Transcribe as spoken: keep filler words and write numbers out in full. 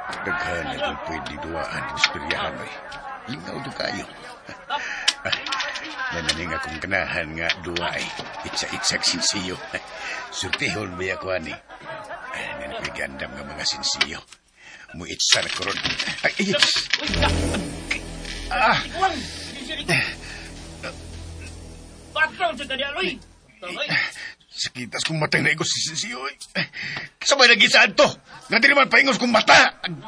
Daghan na kung pwede duwaan ng istoryahan ay. Lingaw to kayo. Nananing akong kanahan nga duwa ay itsa-itsak sinsiyo. Surtihon ba ako ani? Nanapigandam nga mga sinsiyo. Muitsa na koron. Ay, ay, ah! Patrol sa kanya, Loy! Sakitas kong matay na igos si sinsiyo. Sabay nag-isaan to. Nga di naman paingos kong mata.